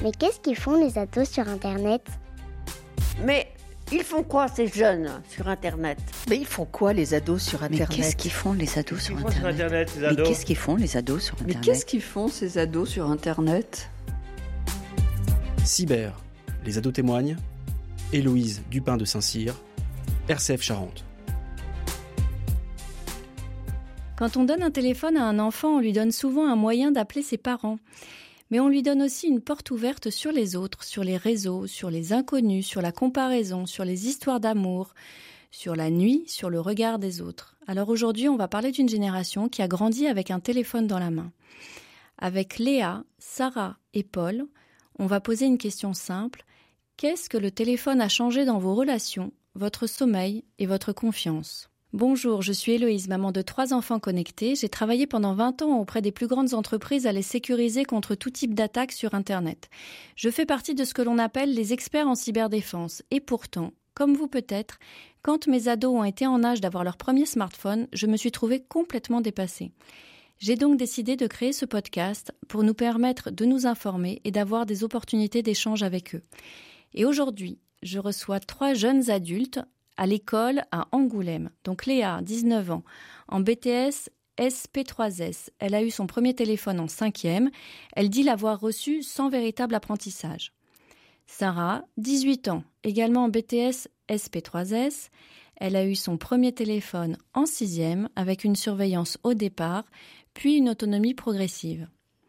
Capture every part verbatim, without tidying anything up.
Mais qu'est-ce qu'ils font les ados sur Internet ? Mais ils font quoi ces jeunes sur Internet ? Mais ils font quoi les ados sur Internet ? Mais qu'est-ce qu'ils font les ados sur Internet, Internet, sur Internet les Mais ados qu'est-ce qu'ils font les ados sur Internet Mais qu'est-ce qu'ils font ces ados sur Internet ? Cyber, les ados témoignent. Héloïse Dupin de Saint-Cyr, R C F Charente. Quand on donne un téléphone à un enfant, on lui donne souvent un moyen d'appeler ses parents. Mais on lui donne aussi une porte ouverte sur les autres, sur les réseaux, sur les inconnus, sur la comparaison, sur les histoires d'amour, sur la nuit, sur le regard des autres. Alors aujourd'hui, on va parler d'une génération qui a grandi avec un téléphone dans la main. Avec Léa, Sarah et Paul, on va poser une question simple. Qu'est-ce que le téléphone a changé dans vos relations, votre sommeil et votre confiance ? Bonjour, je suis Héloïse, maman de trois enfants connectés. J'ai travaillé pendant vingt ans auprès des plus grandes entreprises à les sécuriser contre tout type d'attaque sur Internet. Je fais partie de ce que l'on appelle les experts en cyberdéfense. Et pourtant, comme vous peut-être, quand mes ados ont été en âge d'avoir leur premier smartphone, je me suis trouvée complètement dépassée. J'ai donc décidé de créer ce podcast pour nous permettre de nous informer et d'avoir des opportunités d'échange avec eux. Et aujourd'hui, je reçois trois jeunes adultes à l'école à Angoulême. Donc Léa, dix-neuf ans, en B T S S P trois S. Elle a eu son premier téléphone en cinquième. Elle dit l'avoir reçu sans véritable apprentissage. Sarah, dix-huit ans, également en B T S S P trois S. Elle a eu son premier téléphone en sixième avec une surveillance au départ, puis une autonomie progressive.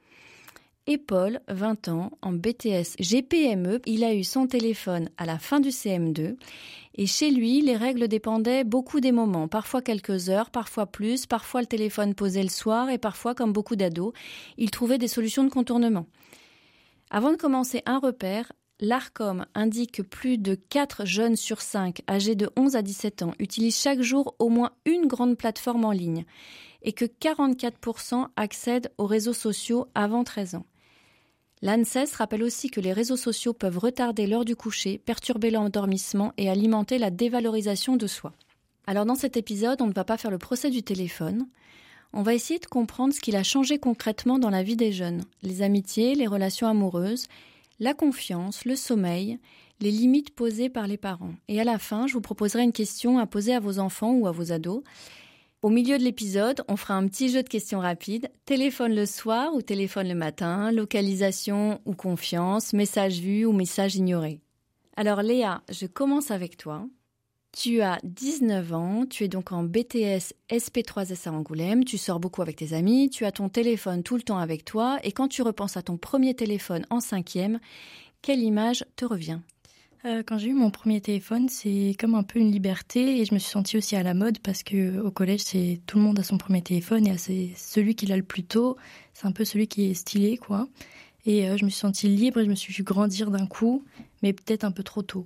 Et Paul, vingt ans, en B T S G P M E, il a eu son téléphone à la fin du C M deux. Et chez lui, les règles dépendaient beaucoup des moments, parfois quelques heures, parfois plus, parfois le téléphone posé le soir et parfois, comme beaucoup d'ados, il trouvait des solutions de contournement. Avant de commencer un repère, l'Arcom indique que plus de quatre jeunes sur cinq âgés de onze à dix-sept ans utilisent chaque jour au moins une grande plateforme en ligne et que quarante-quatre pour cent accèdent aux réseaux sociaux avant treize ans. L'ANSES rappelle aussi que les réseaux sociaux peuvent retarder l'heure du coucher, perturber l'endormissement et alimenter la dévalorisation de soi. Alors dans cet épisode, on ne va pas faire le procès du téléphone. On va essayer de comprendre ce qu'il a changé concrètement dans la vie des jeunes. Les amitiés, les relations amoureuses, la confiance, le sommeil, les limites posées par les parents. Et à la fin, je vous proposerai une question à poser à vos enfants ou à vos ados. Au milieu de l'épisode, on fera un petit jeu de questions rapides. Téléphone le soir ou téléphone le matin, localisation ou confiance, message vu ou message ignoré. Alors Léa, je commence avec toi. Tu as dix-neuf ans, tu es donc en B T S S P trois S à Angoulême, tu sors beaucoup avec tes amis, tu as ton téléphone tout le temps avec toi et quand tu repenses à ton premier téléphone en cinquième, quelle image te revient ? Euh, quand j'ai eu mon premier téléphone, c'est comme un peu une liberté et je me suis sentie aussi à la mode parce que au collège, c'est tout le monde a son premier téléphone et c'est celui qui l'a le plus tôt, c'est un peu celui qui est stylé, quoi. Et euh, je me suis sentie libre et je me suis vue grandir d'un coup, mais peut-être un peu trop tôt.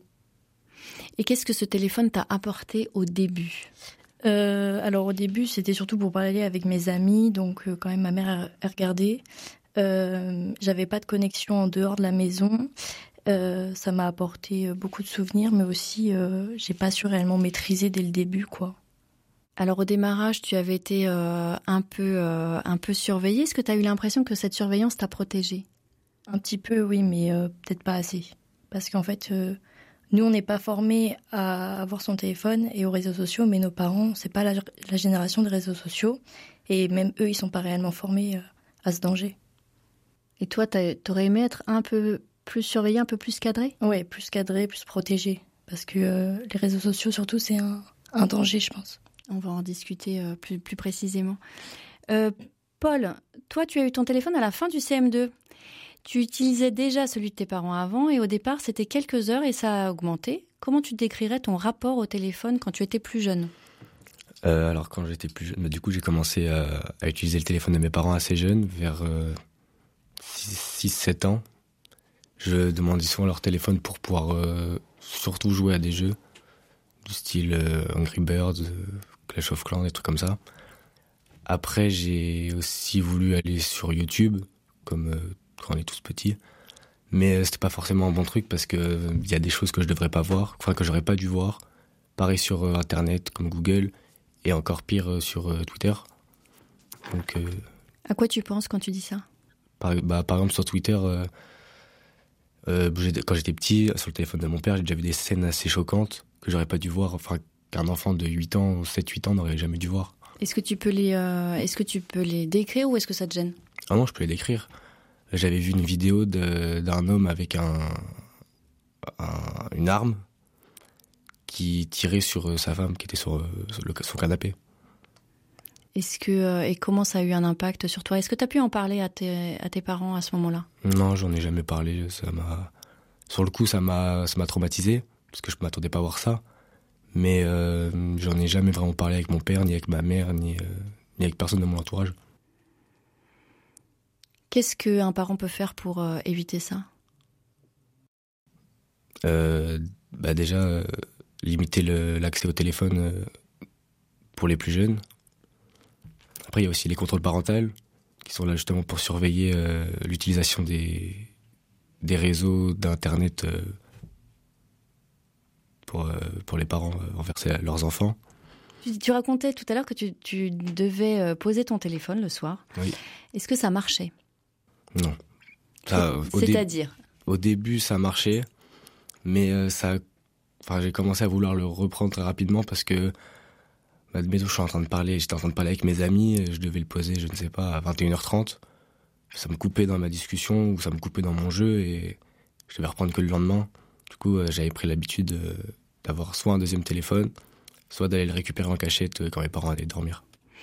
Et qu'est-ce que ce téléphone t'a apporté au début ? euh, Alors au début, c'était surtout pour parler avec mes amis, donc euh, quand même ma mère a, a regardé. Euh, j'avais pas de connexion en dehors de la maison. Euh, ça m'a apporté beaucoup de souvenirs, mais aussi euh, j'ai pas su réellement maîtriser dès le début, quoi. Alors au démarrage, tu avais été euh, un peu euh, un peu surveillée. Est-ce que tu as eu l'impression que cette surveillance t'a protégée ? Un petit peu, oui, mais euh, peut-être pas assez. Parce qu'en fait, euh, nous, on n'est pas formés à avoir son téléphone et aux réseaux sociaux, mais nos parents, c'est pas la, la génération des réseaux sociaux, et même eux, ils sont pas réellement formés euh, à ce danger. Et toi, t'aurais aimé être un peu plus surveillé, un peu plus cadré ? Ouais, plus cadré, plus protégé. Parce que euh, les réseaux sociaux, surtout, c'est un, un danger, je pense. On va en discuter euh, plus, plus précisément. Euh, Paul, toi, tu as eu ton téléphone à la fin du C M deux. Tu utilisais déjà celui de tes parents avant et au départ, c'était quelques heures et ça a augmenté. Comment tu décrirais ton rapport au téléphone quand tu étais plus jeune ? euh, Alors, quand j'étais plus jeune, bah, du coup, j'ai commencé à, à utiliser le téléphone de mes parents assez jeune, vers euh, six sept ans. Je demandais souvent leur téléphone pour pouvoir euh, surtout jouer à des jeux du style euh, Angry Birds, euh, Clash of Clans, des trucs comme ça. Après, j'ai aussi voulu aller sur YouTube, comme euh, quand on est tous petits. Mais euh, c'était pas forcément un bon truc parce que euh, y a des choses que je devrais pas voir, enfin que j'aurais pas dû voir. Pareil sur euh, Internet, comme Google, et encore pire euh, sur euh, Twitter. Donc, euh, à quoi tu penses quand tu dis ça ? par, bah, par exemple, sur Twitter... Euh, Euh, quand j'étais petit, sur le téléphone de mon père, j'ai déjà vu des scènes assez choquantes que j'aurais pas dû voir, enfin qu'un enfant de huit ans, sept huit ans n'aurait jamais dû voir. Est-ce que tu peux les, euh, est-ce que tu peux les décrire ou est-ce que ça te gêne ? Ah non, je peux les décrire. J'avais vu une vidéo de, d'un homme avec un, un, une arme qui tirait sur sa femme qui était sur, sur le, son canapé. Est-ce que, euh, et comment ça a eu un impact sur toi ? Est-ce que tu as pu en parler à tes, à tes parents à ce moment-là ? Non, j'en ai jamais parlé. Ça m'a... Sur le coup, ça m'a, ça m'a traumatisé, parce que je ne m'attendais pas à voir ça. Mais euh, j'en ai jamais vraiment parlé avec mon père, ni avec ma mère, ni, euh, ni avec personne de mon entourage. Qu'est-ce qu'un parent peut faire pour euh, éviter ça ? euh, bah Déjà, euh, limiter le, l'accès au téléphone euh, pour les plus jeunes. Après, il y a aussi les contrôles parentaux qui sont là justement pour surveiller euh, l'utilisation des, des réseaux d'Internet euh, pour, euh, pour les parents euh, envers leurs enfants. Tu, tu racontais tout à l'heure que tu, tu devais euh, poser ton téléphone le soir. Oui. Est-ce que ça marchait ? Non. Ça, au C'est-à-dire dé- Au début, ça marchait, mais euh, ça, enfin, j'ai commencé à vouloir le reprendre très rapidement parce que bah, admettons, je suis en train de parler, j'étais en train de parler avec mes amis, je devais le poser, je ne sais pas, à vingt et une heures trente. Ça me coupait dans ma discussion ou ça me coupait dans mon jeu et je devais reprendre que le lendemain. Du coup, euh, j'avais pris l'habitude euh, d'avoir soit un deuxième téléphone, soit d'aller le récupérer en cachette euh, quand mes parents allaient dormir.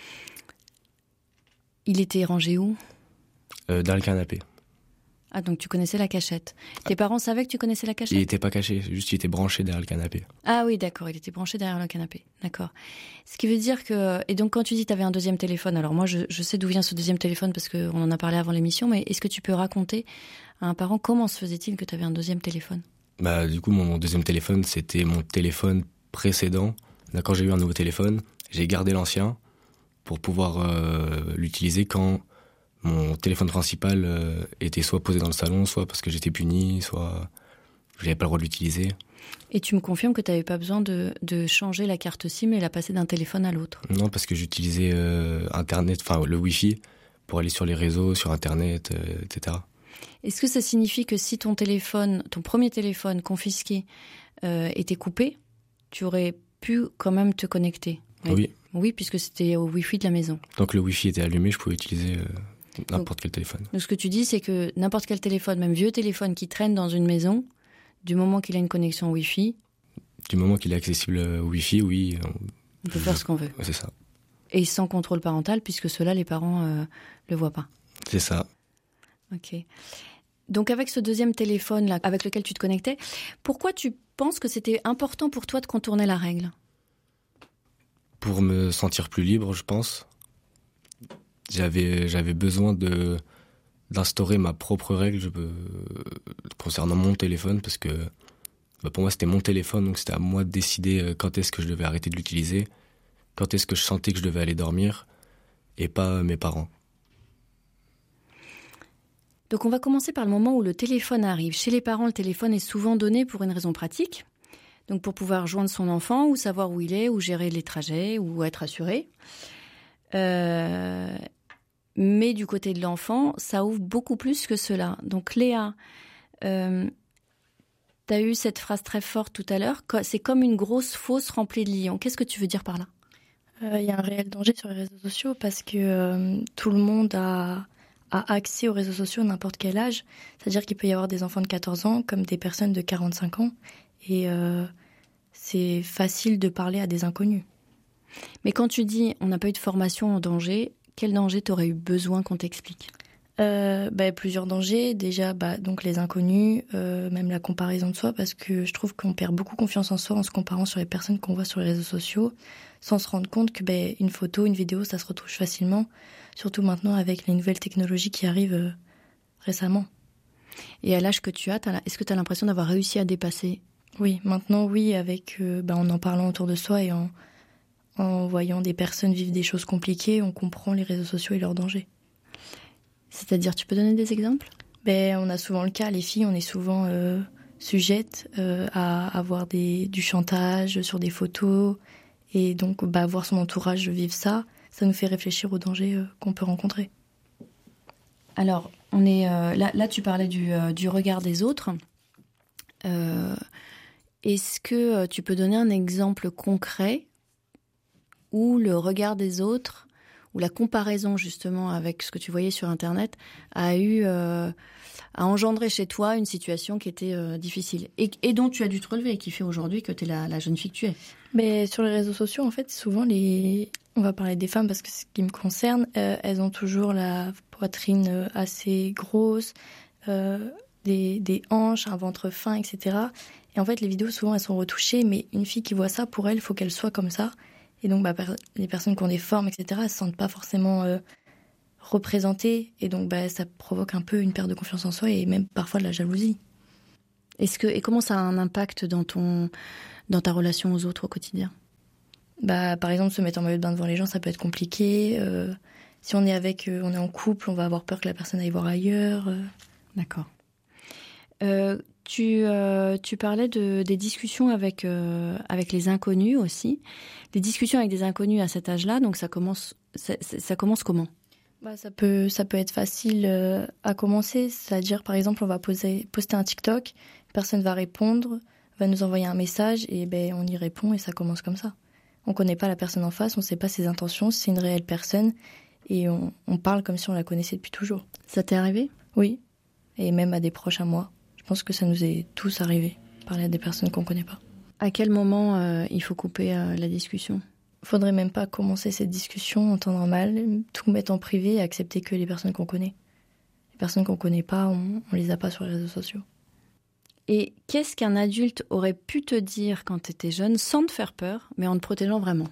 Il était rangé où ? euh, Dans le canapé. Ah, donc tu connaissais la cachette. Tes parents savaient que tu connaissais la cachette ? Il n'était pas caché, juste il était branché derrière le canapé. Ah oui, d'accord, il était branché derrière le canapé. D'accord. Ce qui veut dire que... Et donc quand tu dis que tu avais un deuxième téléphone, alors moi je, je sais d'où vient ce deuxième téléphone parce qu'on en a parlé avant l'émission, mais est-ce que tu peux raconter à un parent comment se faisait-il que tu avais un deuxième téléphone ? Bah, du coup, mon deuxième téléphone, c'était mon téléphone précédent. Là, quand j'ai eu un nouveau téléphone, j'ai gardé l'ancien pour pouvoir euh, l'utiliser quand mon téléphone principal euh, était soit posé dans le salon, soit parce que j'étais puni, soit je n'avais pas le droit de l'utiliser. Et tu me confirmes que tu n'avais pas besoin de, de changer la carte SIM et la passer d'un téléphone à l'autre ? Non, parce que j'utilisais euh, Internet, enfin le Wi-Fi, pour aller sur les réseaux, sur Internet, euh, et cetera. Est-ce que ça signifie que si ton téléphone, ton premier téléphone confisqué euh, était coupé, tu aurais pu quand même te connecter ? Oui. Oui, puisque c'était au Wi-Fi de la maison. Donc le Wi-Fi était allumé, je pouvais utiliser euh, n'importe donc, quel téléphone. Donc ce que tu dis, c'est que n'importe quel téléphone, même vieux téléphone qui traîne dans une maison, du moment qu'il a une connexion Wi-Fi... Du moment qu'il est accessible au Wi-Fi, oui. On, on peut faire ce qu'on veut. C'est ça. Et sans contrôle parental, puisque cela, les parents ne euh, le voient pas. C'est ça. Ok. Donc avec ce deuxième téléphone là, avec lequel tu te connectais, pourquoi tu penses que c'était important pour toi de contourner la règle ? Pour me sentir plus libre, je pense. J'avais, j'avais besoin de, d'instaurer ma propre règle je, euh, concernant mon téléphone, parce que bah, pour moi c'était mon téléphone, donc c'était à moi de décider quand est-ce que je devais arrêter de l'utiliser, quand est-ce que je sentais que je devais aller dormir, et pas mes parents. Donc on va commencer par le moment où le téléphone arrive. Chez les parents, le téléphone est souvent donné pour une raison pratique, donc pour pouvoir joindre son enfant ou savoir où il est, ou gérer les trajets, ou être assuré. Euh, mais du côté de l'enfant, ça ouvre beaucoup plus que cela. Donc Léa, euh, tu as eu cette phrase très forte tout à l'heure, c'est comme une grosse fosse remplie de lions. Qu'est-ce que tu veux dire par là ? Il euh, y a un réel danger sur les réseaux sociaux parce que euh, tout le monde a... a accès aux réseaux sociaux à n'importe quel âge. C'est-à-dire qu'il peut y avoir des enfants de quatorze ans comme des personnes de quarante-cinq ans. Et euh, c'est facile de parler à des inconnus. Mais quand tu dis on n'a pas eu de formation en danger, quel danger t'aurais eu besoin qu'on t'explique ? euh, bah, Plusieurs dangers. Déjà, bah, donc les inconnus, euh, même la comparaison de soi, parce que je trouve qu'on perd beaucoup confiance en soi en se comparant sur les personnes qu'on voit sur les réseaux sociaux, sans se rendre compte que bah, une photo, une vidéo, ça se retouche facilement. Surtout maintenant avec les nouvelles technologies qui arrivent euh, récemment. Et à l'âge que tu as, t'as, est-ce que tu as l'impression d'avoir réussi à dépasser ? Oui, maintenant oui, avec, euh, bah, en en parlant autour de soi et en, en voyant des personnes vivre des choses compliquées, on comprend les réseaux sociaux et leurs dangers. C'est-à-dire, tu peux donner des exemples ? Ben, on a souvent le cas, les filles, on est souvent euh, sujettes euh, à avoir des, du chantage sur des photos et donc bah, voir son entourage vivre ça. Ça nous fait réfléchir aux dangers euh, qu'on peut rencontrer. Alors, on est, euh, là, là, tu parlais du, euh, du regard des autres. Euh, est-ce que tu peux donner un exemple concret où le regard des autres, où la comparaison justement avec ce que tu voyais sur Internet a eu, euh, a engendré chez toi une situation qui était euh, difficile et, et dont tu as dû te relever et qui fait aujourd'hui que tu es la, la jeune fille que tu es? Mais sur les réseaux sociaux, en fait, souvent les, on va parler des femmes parce que c'est ce qui me concerne, euh, elles ont toujours la poitrine assez grosse, euh, des, des hanches, un ventre fin, et cetera. Et en fait, les vidéos souvent elles sont retouchées, mais une fille qui voit ça, pour elle, il faut qu'elle soit comme ça. Et donc, bah, les personnes qui ont des formes, et cetera, elles ne se sentent pas forcément euh, représentées. Et donc, bah, ça provoque un peu une perte de confiance en soi et même parfois de la jalousie. Est-ce que, et comment ça a un impact dans, ton, dans ta relation aux autres au quotidien? Bah, par exemple, se mettre en maillot de bain devant les gens, ça peut être compliqué. Euh, si on est avec, euh, on est en couple, on va avoir peur que la personne aille voir ailleurs. Euh. D'accord. Euh, Tu, euh, tu parlais de, des discussions avec, euh, avec les inconnus aussi. Les discussions avec des inconnus à cet âge-là, donc ça commence, ça, ça commence comment? Bah, ça peut, ça peut être facile euh, à commencer. C'est-à-dire, par exemple, on va poser, poster un TikTok, une personne va répondre, va nous envoyer un message et ben, on y répond et ça commence comme ça. On ne connaît pas la personne en face, on ne sait pas ses intentions, c'est une réelle personne et on, on parle comme si on la connaissait depuis toujours. Ça t'est arrivé? Oui, et même à des proches à moi. Je pense que ça nous est tous arrivé, parler à des personnes qu'on ne connaît pas. À quel moment euh, il faut couper euh, la discussion? Il ne faudrait même pas commencer cette discussion en temps normal, tout mettre en privé et accepter que les personnes qu'on connaît. Les personnes qu'on ne connaît pas, on ne les a pas sur les réseaux sociaux. Et qu'est-ce qu'un adulte aurait pu te dire quand tu étais jeune, sans te faire peur, mais en te protégeant vraiment?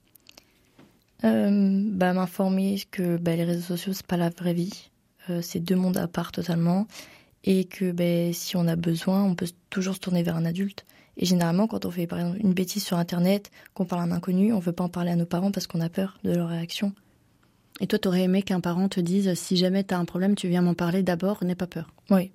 euh, bah, M'informer que bah, les réseaux sociaux, ce n'est pas la vraie vie. Euh, c'est deux mondes à part totalement. Et que ben, si on a besoin, on peut toujours se tourner vers un adulte. Et généralement, quand on fait par exemple une bêtise sur Internet, qu'on parle à un inconnu, on ne veut pas en parler à nos parents parce qu'on a peur de leur réaction. Et toi, tu aurais aimé qu'un parent te dise « Si jamais tu as un problème, tu viens m'en parler d'abord, n'aie pas peur ». Oui.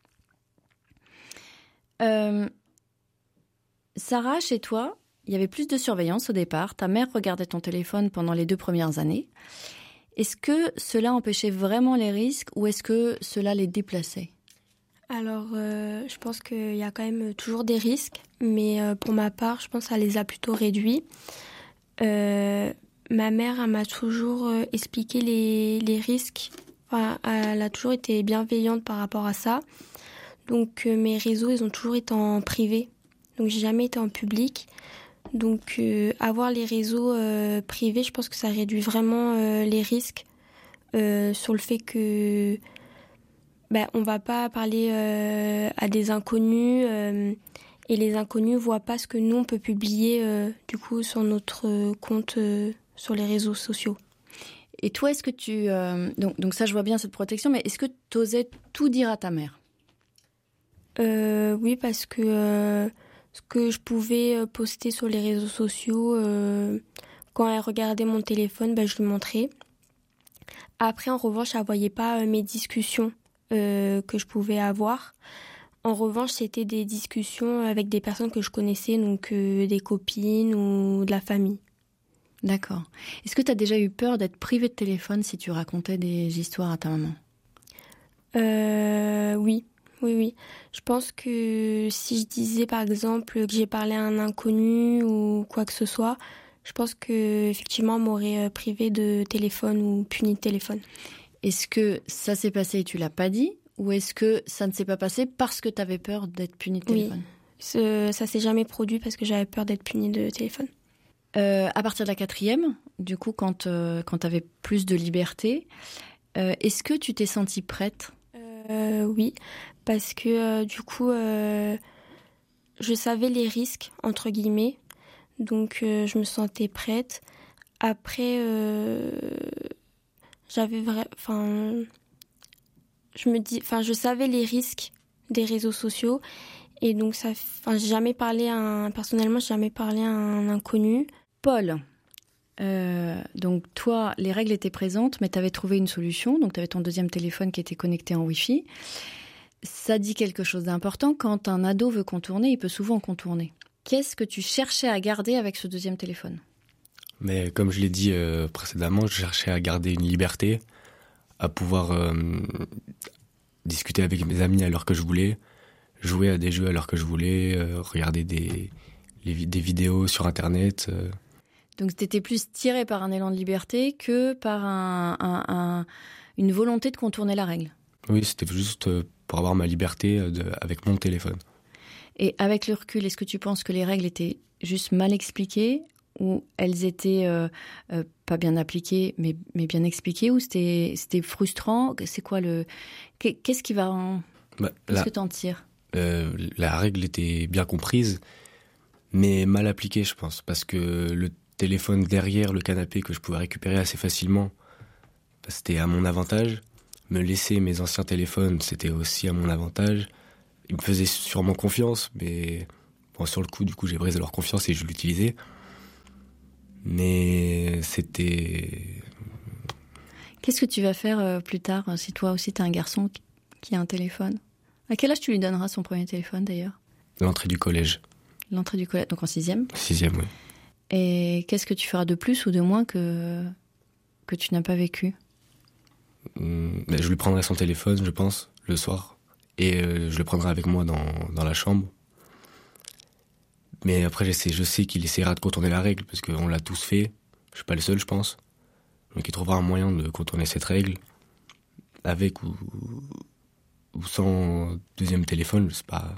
Euh, Sarah, chez toi, il y avait plus de surveillance au départ. Ta mère regardait ton téléphone pendant les deux premières années. Est-ce que cela empêchait vraiment les risques ou est-ce que cela les déplaçait ? Alors, euh, je pense qu'il y a quand même toujours des risques, mais euh, pour ma part, je pense que ça les a plutôt réduits. Euh, ma mère, elle m'a toujours euh, expliqué les, les risques. Enfin, elle a toujours été bienveillante par rapport à ça. Donc, euh, mes réseaux, ils ont toujours été en privé. Donc, j'ai jamais été en public. Donc, euh, avoir les réseaux euh, privés, je pense que ça réduit vraiment euh, les risques euh, sur le fait que... Ben, on ne va pas parler euh, à des inconnus euh, et les inconnus ne voient pas ce que nous, on peut publier euh, du coup, sur notre compte euh, sur les réseaux sociaux. Et toi, est-ce que tu... Euh, donc, donc ça, je vois bien cette protection, mais est-ce que tu osais tout dire à ta mère ? euh, Oui, parce que euh, ce que je pouvais poster sur les réseaux sociaux, euh, quand elle regardait mon téléphone, ben, je lui montrais. Après, en revanche, elle ne voyait pas euh, mes discussions. Euh, que je pouvais avoir. En revanche, c'était des discussions avec des personnes que je connaissais, donc euh, des copines ou de la famille. D'accord. Est-ce que tu as déjà eu peur d'être privée de téléphone si tu racontais des histoires à ta maman ? euh, Oui, oui, oui. Je pense que si je disais par exemple que j'ai parlé à un inconnu ou quoi que ce soit, je pense qu'effectivement on m'aurait privée de téléphone ou punie de téléphone. Est-ce que ça s'est passé et tu l'as pas dit ou est-ce que ça ne s'est pas passé parce que tu avais peur d'être punie de téléphone ? Oui, ce, ça s'est jamais produit parce que j'avais peur d'être punie de téléphone. Euh, à partir de la quatrième, du coup, quand, euh, quand tu avais plus de liberté, euh, est-ce que tu t'es sentie prête ? euh, Oui, parce que euh, du coup, euh, je savais les risques, entre guillemets, donc euh, je me sentais prête. Après... Euh, J'avais vrai, enfin, je me dis, enfin, je savais les risques des réseaux sociaux et donc ça, enfin, j'ai jamais parlé à un, personnellement, j'ai jamais parlé à un inconnu. Paul, euh, donc toi, les règles étaient présentes, mais tu avais trouvé une solution, donc tu avais ton deuxième téléphone qui était connecté en Wi-Fi. Ça dit quelque chose d'important. Quand un ado veut contourner, il peut souvent contourner. Qu'est-ce que tu cherchais à garder avec ce deuxième téléphone ? Mais comme je l'ai dit euh, précédemment, je cherchais à garder une liberté, à pouvoir euh, discuter avec mes amis à l'heure que je voulais. jouer à des jeux à l'heure que je voulais, euh, regarder des, les, des vidéos sur Internet. Euh. Donc t'étais plus tiré par un élan de liberté que par un, un, un, une volonté de contourner la règle. Oui, c'était juste pour avoir ma liberté de, avec mon téléphone. Et avec le recul, est-ce que tu penses que les règles étaient juste mal expliquées ou elles étaient euh, euh, pas bien appliquées mais, mais bien expliquées, ou c'était, c'était frustrant? C'est quoi le... Qu'est-ce qui va en... bah, Qu'est-ce la, que t'en tires? euh, La règle était bien comprise, mais mal appliquée, je pense, parce que le téléphone derrière le canapé que je pouvais récupérer assez facilement, bah, c'était à mon avantage. Me laisser mes anciens téléphones, c'était aussi à mon avantage. Ils me faisaient sûrement confiance, mais bon, sur le coup, du coup, j'ai brisé leur confiance et je l'utilisais. Mais c'était... Qu'est-ce que tu vas faire euh, plus tard, si toi aussi t'es un garçon qui a un téléphone? À quel âge tu lui donneras son premier téléphone, d'ailleurs? L'entrée du collège. L'entrée du collège, donc en sixième? Sixième, oui. Et qu'est-ce que tu feras de plus ou de moins que, que tu n'as pas vécu? Hum, je lui prendrai son téléphone, je pense, le soir. Et euh, je le prendrai avec moi dans, dans la chambre. Mais après, je sais, je sais qu'il essaiera de contourner la règle, parce qu'on l'a tous fait. Je suis pas le seul, je pense. Donc il trouvera un moyen de contourner cette règle, avec ou, ou sans deuxième téléphone, je sais pas...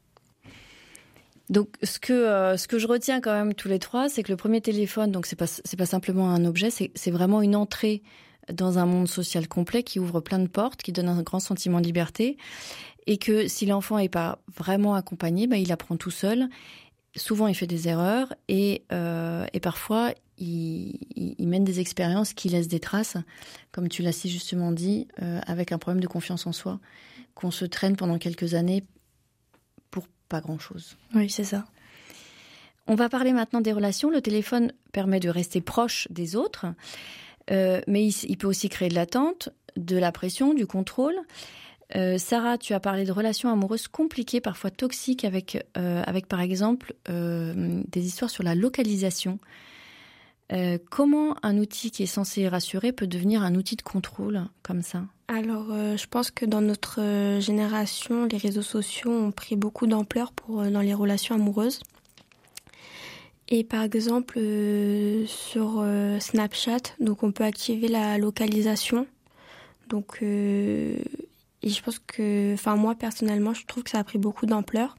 Donc, ce que, euh, ce que je retiens quand même tous les trois, c'est que le premier téléphone, donc c'est pas, c'est pas simplement un objet, c'est, c'est vraiment une entrée dans un monde social complet qui ouvre plein de portes, qui donne un grand sentiment de liberté, et que si l'enfant est pas vraiment accompagné, bah, il apprend tout seul. Souvent, il fait des erreurs, et, euh, et parfois, il, il, il mène des expériences qui laissent des traces, comme tu l'as si justement dit, euh, avec un problème de confiance en soi, qu'on se traîne pendant quelques années pour pas grand-chose. Oui, c'est ça. On va parler maintenant des relations. Le téléphone permet de rester proche des autres, euh, mais il, il peut aussi créer de l'attente, de la pression, du contrôle. Euh, Sarah, tu as parlé de relations amoureuses compliquées, parfois toxiques, avec, euh, avec par exemple euh, des histoires sur la localisation. Euh, comment un outil qui est censé rassurer peut devenir un outil de contrôle comme ça? Alors, euh, je pense que dans notre euh, génération, les réseaux sociaux ont pris beaucoup d'ampleur pour, euh, dans les relations amoureuses. Et par exemple, euh, sur euh, Snapchat, donc on peut activer la localisation. Donc, euh, et je pense que, enfin moi personnellement, je trouve que ça a pris beaucoup d'ampleur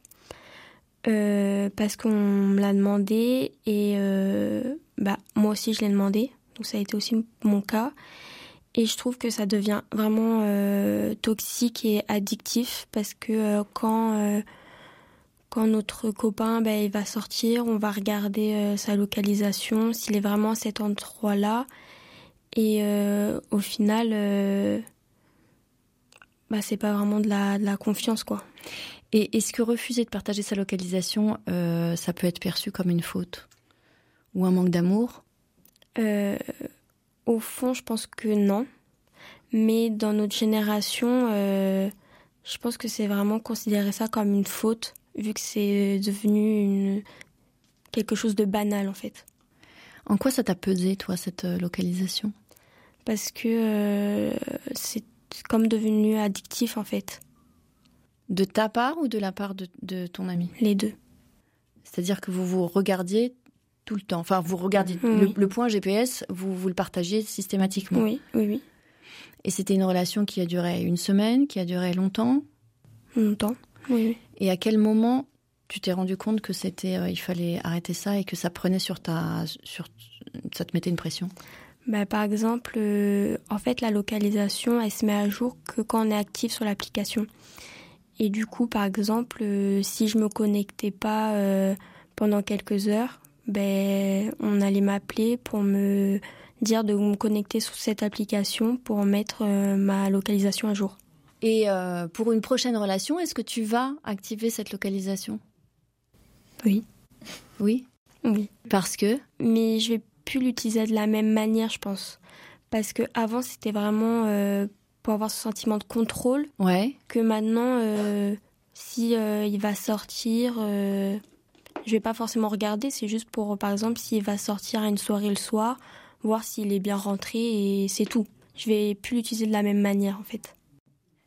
euh, parce qu'on me l'a demandé et euh, bah moi aussi je l'ai demandé. Donc ça a été aussi mon cas. Et je trouve que ça devient vraiment euh, toxique et addictif parce que euh, quand, euh, quand notre copain bah, il va sortir, on va regarder euh, sa localisation, s'il est vraiment à cet endroit-là. Et euh, au final, euh, bah, c'est pas vraiment de la, de la confiance, quoi. Et est-ce que refuser de partager sa localisation, euh, ça peut être perçu comme une faute? Ou un manque d'amour? euh, Au fond, je pense que non. Mais dans notre génération, euh, je pense que c'est vraiment considérer ça comme une faute, vu que c'est devenu une, quelque chose de banal, en fait. En quoi ça t'a pesé, toi, cette localisation? Parce que euh, c'est comme devenu addictif, en fait. De ta part ou de la part de, de ton ami? Les deux. C'est-à-dire que vous vous regardiez tout le temps. Enfin, vous regardiez oui. le, le point G P S, vous, vous le partagiez systématiquement. Oui, oui, oui. Et c'était une relation qui a duré une semaine, qui a duré longtemps? Longtemps, oui, oui. Et à quel moment tu t'es rendu compte que c'était, euh, il fallait arrêter ça et que ça prenait sur ta, sur, ça te mettait une pression? Bah, par exemple, euh, en fait, la localisation, elle se met à jour que quand on est actif sur l'application. Et du coup, par exemple, euh, si je me connectais pas euh, pendant quelques heures, ben, on allait m'appeler pour me dire de me connecter sur cette application pour mettre euh, ma localisation à jour. Et euh, pour une prochaine relation, est-ce que tu vas activer cette localisation? Oui. Oui? Oui. Parce que? Mais je vais plus l'utiliser de la même manière, je pense. Parce qu'avant, c'était vraiment euh, pour avoir ce sentiment de contrôle. Ouais. Que maintenant, euh, si euh, il va sortir... Euh, je vais pas forcément regarder, c'est juste pour, par exemple, s'il va sortir à une soirée le soir, voir s'il est bien rentré et c'est tout. Je vais plus l'utiliser de la même manière, en fait.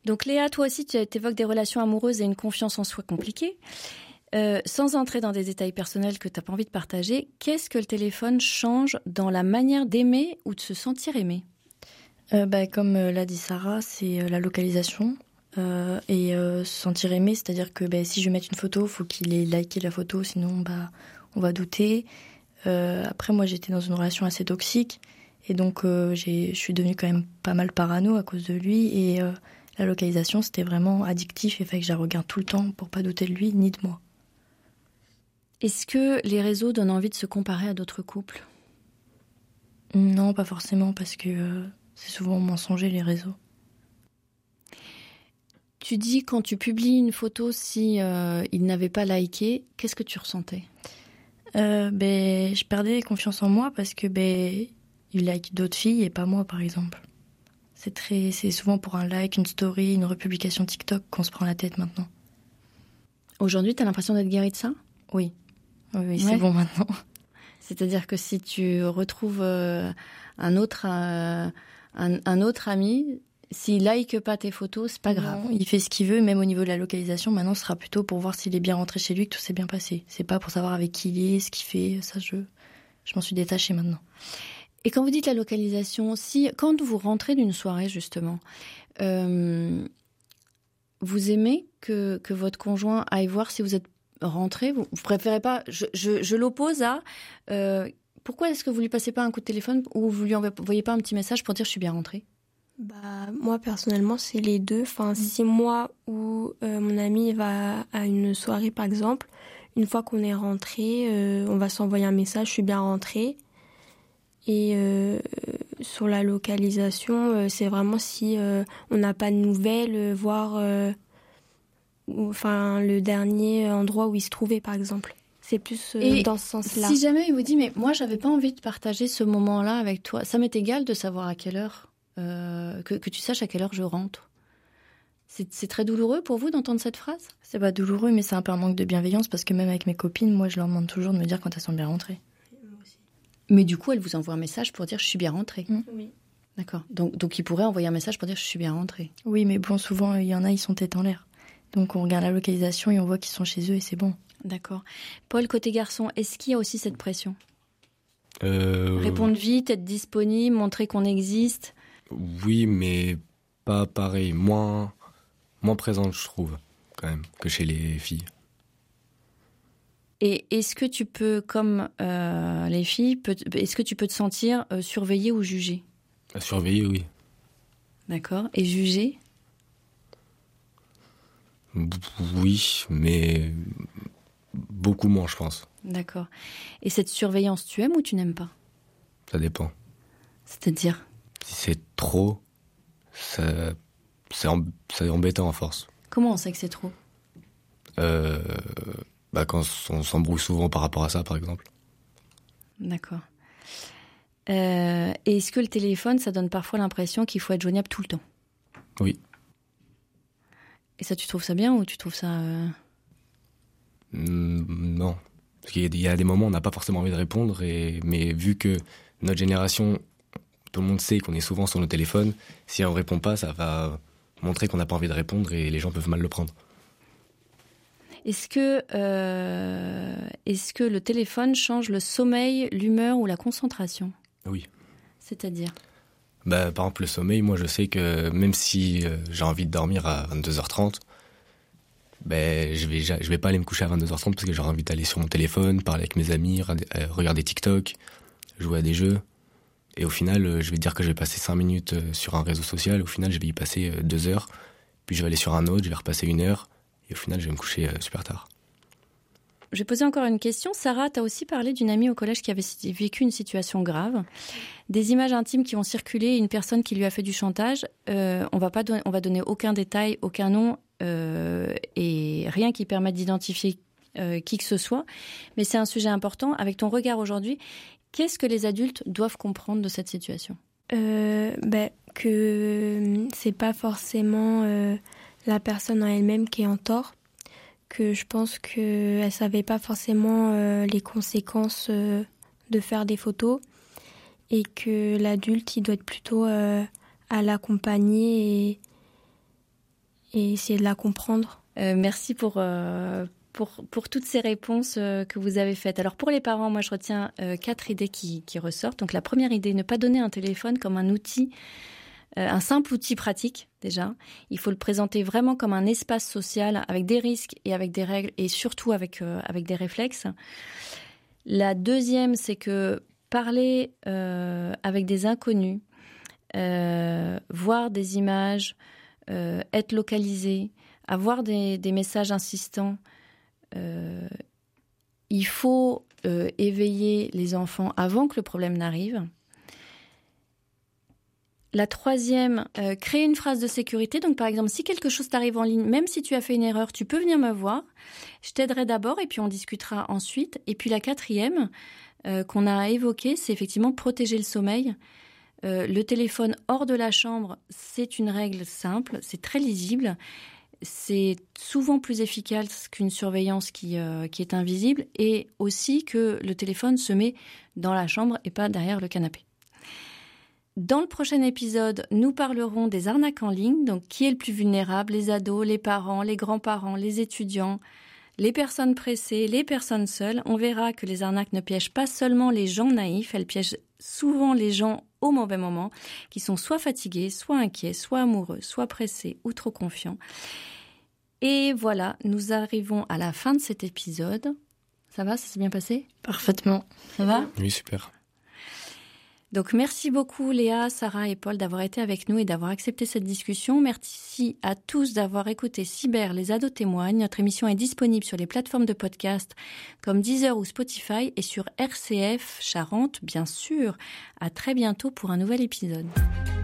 Donc Léa, toi aussi, tu évoques des relations amoureuses et une confiance en soi compliquée. Euh, sans entrer dans des détails personnels que tu n'as pas envie de partager, qu'est-ce que le téléphone change dans la manière d'aimer ou de se sentir aimé ? euh, bah, Comme euh, l'a dit Sarah, c'est euh, la localisation euh, et euh, se sentir aimé, c'est-à-dire que bah, si je vais mettre une photo, il faut qu'il ait liké la photo, sinon bah, on va douter. Euh, après, moi, j'étais dans une relation assez toxique et donc euh, j'ai, je suis devenue quand même pas mal parano à cause de lui et euh, la localisation, c'était vraiment addictif et fait que je la regarde tout le temps pour pas douter de lui ni de moi. Est-ce que les réseaux donnent envie de se comparer à d'autres couples ? Non, pas forcément, parce que euh, c'est souvent mensonger, les réseaux. Tu dis quand tu publies une photo, si euh, il n'avait pas liké, qu'est-ce que tu ressentais ? euh, ben, Je perdais confiance en moi parce que ben, il like d'autres filles et pas moi, par exemple. C'est, très, c'est souvent pour un like, une story, une republication TikTok qu'on se prend la tête maintenant. Aujourd'hui, tu as l'impression d'être guérie de ça ? Oui. Oui, oui, ouais. C'est bon maintenant. C'est-à-dire que si tu retrouves euh, un, autre, euh, un, un autre ami, s'il like pas tes photos, c'est pas grave. Non, il fait ce qu'il veut, même au niveau de la localisation. Maintenant, ce sera plutôt pour voir s'il est bien rentré chez lui, que tout s'est bien passé. C'est pas pour savoir avec qui il est, ce qu'il fait. Ça, je, je m'en suis détachée maintenant. Et quand vous dites la localisation, si quand vous rentrez d'une soirée, justement, euh, vous aimez que, que votre conjoint aille voir si vous êtes rentré, vous, vous préférez pas, je, je, je l'oppose à euh, pourquoi est-ce que vous lui passez pas un coup de téléphone ou vous lui envoyez pas un petit message pour dire je suis bien rentrée ? Bah moi personnellement c'est les deux. Enfin mmh. si moi ou euh, mon ami va à une soirée par exemple, une fois qu'on est rentré, euh, on va s'envoyer un message je suis bien rentrée. Et euh, sur la localisation, euh, c'est vraiment si euh, on n'a pas de nouvelles, euh, voire euh, enfin le dernier endroit où il se trouvait par exemple. C'est plus euh, dans ce sens-là. Si jamais il vous dit mais moi j'avais pas envie de partager ce moment-là avec toi, ça m'est égal de savoir à quelle heure euh, que, que tu saches à quelle heure je rentre. C'est, c'est très douloureux pour vous d'entendre cette phrase ? C'est pas douloureux mais c'est un peu un manque de bienveillance parce que même avec mes copines, moi je leur demande toujours de me dire quand elles sont bien rentrées. Mais du coup, elle vous envoie un message pour dire je suis bien rentrée. Mmh. Oui. D'accord. Donc, donc il pourrait envoyer un message pour dire je suis bien rentrée. Oui, mais bon, souvent il y en a, ils sont tête en l'air. Donc on regarde la localisation et on voit qu'ils sont chez eux et c'est bon. D'accord. Paul, côté garçon, est-ce qu'il y a aussi cette pression ? euh... Répondre vite, être disponible, montrer qu'on existe. Oui, mais pas pareil. Moins, moins présente, je trouve, quand même, que chez les filles. Et est-ce que tu peux, comme euh, les filles, peut, est-ce que tu peux te sentir euh, surveillée ou jugée ? Surveiller, oui. D'accord. Et jugée ? Oui, mais beaucoup moins, je pense. D'accord. Et cette surveillance, tu aimes ou tu n'aimes pas ? Ça dépend. C'est-à-dire ? Si c'est trop, ça, c'est, em, c'est embêtant à force. Comment on sait que c'est trop ? Euh... Bah quand on s'embrouille souvent par rapport à ça, par exemple. D'accord. Euh, et est-ce que le téléphone, ça donne parfois l'impression qu'il faut être joignable tout le temps ? Oui. Et ça, tu trouves ça bien ou tu trouves ça... Euh... Mmh, non. Parce qu'il y a des moments où on n'a pas forcément envie de répondre, et, mais vu que notre génération, tout le monde sait qu'on est souvent sur nos téléphones, si on ne répond pas, ça va montrer qu'on n'a pas envie de répondre et les gens peuvent mal le prendre. Est-ce que, euh, est-ce que le téléphone change le sommeil, l'humeur ou la concentration ? Oui. C'est-à-dire ? Bah, par exemple, le sommeil, moi je sais que même si euh, j'ai envie de dormir à vingt-deux heures trente, bah, je vais, je vais pas aller me coucher à vingt-deux heures trente parce que j'aurai envie d'aller sur mon téléphone, parler avec mes amis, regarder TikTok, jouer à des jeux. Et au final, je vais dire que je vais passer cinq minutes sur un réseau social. Au final, je vais y passer deux heures. Puis je vais aller sur un autre, je vais repasser une heure. Et au final, je vais me coucher super tard. Je vais poser encore une question. Sarah, tu as aussi parlé d'une amie au collège qui avait vécu une situation grave. Des images intimes qui ont circulé, une personne qui lui a fait du chantage. Euh, on va pas don- on va donner aucun détail, aucun nom euh, et rien qui permette d'identifier euh, qui que ce soit. Mais c'est un sujet important. Avec ton regard aujourd'hui, qu'est-ce que les adultes doivent comprendre de cette situation ? euh, ben, Que c'est pas forcément... Euh... la personne en elle-même qui est en tort, que je pense qu'elle ne savait pas forcément euh, les conséquences euh, de faire des photos et que l'adulte, il doit être plutôt euh, à l'accompagner et, et essayer de la comprendre. Euh, merci pour, euh, pour, pour toutes ces réponses euh, que vous avez faites. Alors pour les parents, moi je retiens euh, quatre idées qui, qui ressortent. Donc la première idée, ne pas donner un téléphone comme un outil, euh, un simple outil pratique déjà. Il faut le présenter vraiment comme un espace social avec des risques et avec des règles et surtout avec, euh, avec des réflexes. La deuxième, c'est que parler euh, avec des inconnus, euh, voir des images, euh, être localisé, avoir des, des messages insistants, euh, il faut euh, éveiller les enfants avant que le problème n'arrive. La troisième, euh, créer une phrase de sécurité. Donc, par exemple, si quelque chose t'arrive en ligne, même si tu as fait une erreur, tu peux venir me voir. Je t'aiderai d'abord et puis on discutera ensuite. Et puis la quatrième euh, qu'on a évoquée, c'est effectivement protéger le sommeil. Euh, le téléphone hors de la chambre, c'est une règle simple, c'est très lisible. C'est souvent plus efficace qu'une surveillance qui, euh, qui est invisible et aussi que le téléphone se met dans la chambre et pas derrière le canapé. Dans le prochain épisode, nous parlerons des arnaques en ligne. Donc, qui est le plus vulnérable ? Les ados, les parents, les grands-parents, les étudiants, les personnes pressées, les personnes seules. On verra que les arnaques ne piègent pas seulement les gens naïfs, elles piègent souvent les gens au mauvais moment, qui sont soit fatigués, soit inquiets, soit amoureux, soit pressés ou trop confiants. Et voilà, nous arrivons à la fin de cet épisode. Ça va, ça s'est bien passé ? Parfaitement. Ça va ? Oui, super. Donc merci beaucoup Léa, Sarah et Paul d'avoir été avec nous et d'avoir accepté cette discussion. Merci à tous d'avoir écouté Cyber, les ados témoignent. Notre émission est disponible sur les plateformes de podcast comme Deezer ou Spotify et sur R C F Charente, bien sûr. À très bientôt pour un nouvel épisode.